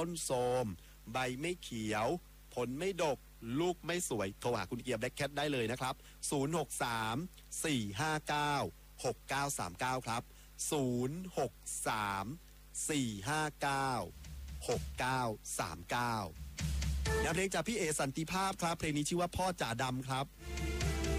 ต้นโทรมใบไม่เขียวผลไม่ดกลูกไม่สวยโทรหาคุณเกียร์แบล็คแคทได้เลยนะครับ063-459-6939ครับ063-459-6939แนวเพลงจากพี่เอสันติภาพครับเพลงนี้ชื่อว่าพ่อจ่าดำครับ